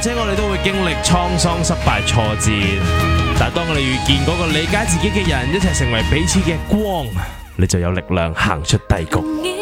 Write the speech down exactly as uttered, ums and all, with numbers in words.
者我哋都會經歷滄桑、失敗、挫折，但係當我哋遇見嗰個理解自己嘅人，一齊成為彼此嘅光，你就有力量行出低谷。